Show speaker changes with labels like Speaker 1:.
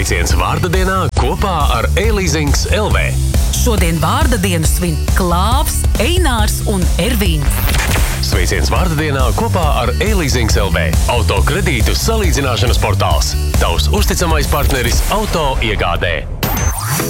Speaker 1: Sveiciens vārda dienā kopā ar e-leasings LV.
Speaker 2: Šodien vārda dienu svin Klāvs, Einārs un Ervīns.
Speaker 1: Sveiciens vārda dienā kopā ar e-leasings LV. Autokredītu salīdzināšanas portāls. Tavs uzticamais partneris auto iegādē.